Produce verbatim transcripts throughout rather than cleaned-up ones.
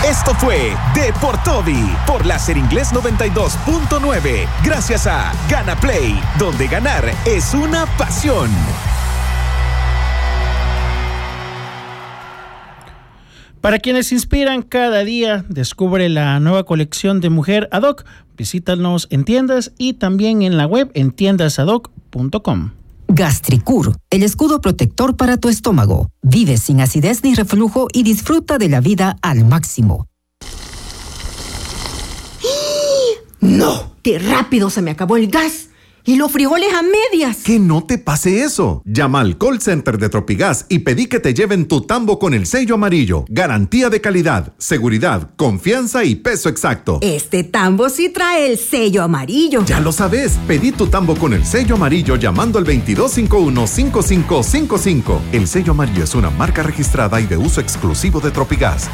Esto fue Deportobi por Láser Inglés noventa y dos punto nueve. Gracias a Gana Play, donde ganar es una pasión. Para quienes se inspiran cada día, descubre la nueva colección de Mujer Ad Hoc. Visítanos en tiendas y también en la web en tiendas ad hoc punto com. Gastricur, el escudo protector para tu estómago. Vive sin acidez ni reflujo y disfruta de la vida al máximo. ¡No! ¡Qué rápido se me acabó el gas! ¡Y los frijoles a medias! ¡Que no te pase eso! Llama al call center de Tropigas y pedí que te lleven tu tambo con el sello amarillo. Garantía de calidad, seguridad, confianza y peso exacto. Este tambo sí trae el sello amarillo. Ya lo sabes, pedí tu tambo con el sello amarillo llamando al veintidós cincuenta y uno, cincuenta y cinco cincuenta y cinco. El sello amarillo es una marca registrada y de uso exclusivo de Tropigas.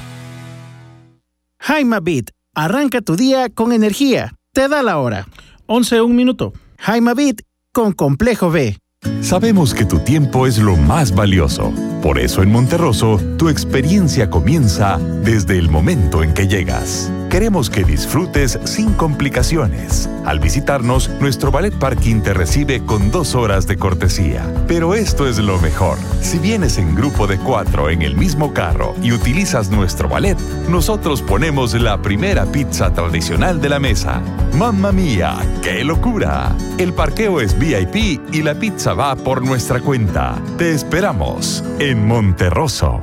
Jaimabit, arranca tu día con energía. Te da la hora. once un minuto. Jaimabit con Complejo B. Sabemos que tu tiempo es lo más valioso. Por eso en Monterroso, tu experiencia comienza desde el momento en que llegas. Queremos que disfrutes sin complicaciones. Al visitarnos, nuestro Ballet Parking te recibe con dos horas de cortesía. Pero esto es lo mejor. Si vienes en grupo de cuatro en el mismo carro y utilizas nuestro ballet, nosotros ponemos la primera pizza tradicional de la mesa. ¡Mamma mía! ¡Qué locura! El parqueo es V I P y la pizza va por nuestra cuenta. Te esperamos en Monterroso.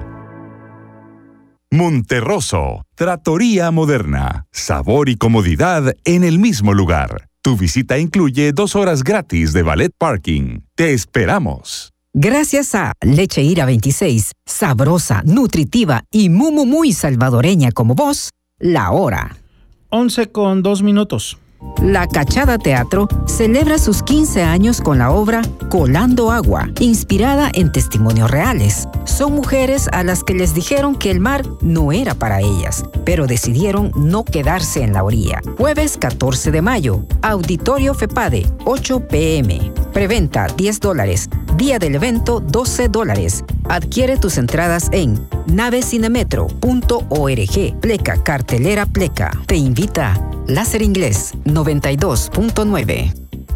Monterroso, Trattoria Moderna. Sabor y comodidad en el mismo lugar. Tu visita incluye dos horas gratis de Ballet Parking. Te esperamos. Gracias a Leche Ira veintiséis, sabrosa, nutritiva y muy, muy, muy salvadoreña como vos, la hora. once con dos minutos. La Cachada Teatro celebra sus quince años con la obra Colando Agua, inspirada en testimonios reales. Son mujeres a las que les dijeron que el mar no era para ellas, pero decidieron no quedarse en la orilla. Jueves catorce de mayo, Auditorio FEPADE, ocho pe eme. Preventa diez dólares, día del evento doce dólares. Adquiere tus entradas en navecinemetro punto org. Pleca, cartelera Pleca. Te invita Láser Inglés noventa y dos punto nueve.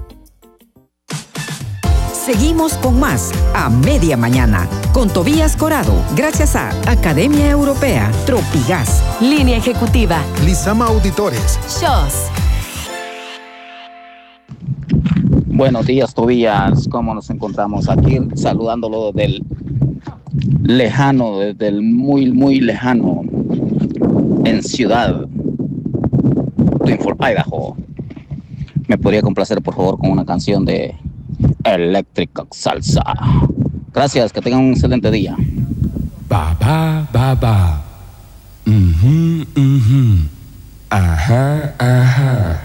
Seguimos con más a media mañana con Tobías Corado, gracias a Academia Europea, Tropigas, Línea Ejecutiva, Lizama Auditores, Shows. Buenos días, Tobías. ¿Cómo nos encontramos aquí? Saludándolo desde el lejano, desde el muy, muy lejano, en Ciudad Twinford, Idaho. ¿Me podría complacer, por favor, con una canción de Electric Salsa? Gracias, que tengan un excelente día. Ba, ba, ba, ba. Mhm, mhm. Ajá, ajá.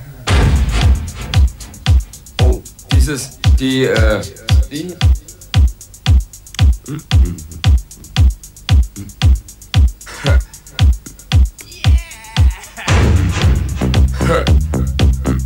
Oh, dieses, die, äh, die... Yeah.